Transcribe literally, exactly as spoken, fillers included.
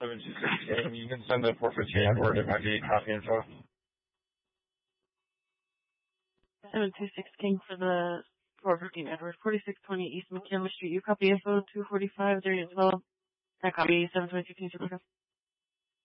seven two six King. You can send the four fifteen Edward if I need copy info. seven two six King for the four fifteen Edward, forty-six twenty East McCandless Street. You copy info two forty-five during as well. I copy seven twenty-two King.